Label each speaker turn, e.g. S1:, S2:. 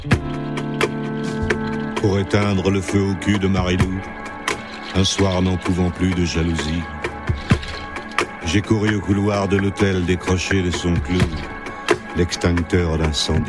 S1: Pour éteindre le feu au cul de Marilou, un soir n'en pouvant plus de jalousie, j'ai couru au couloir de l'hôtel décrocher de son clou l'extincteur d'incendie.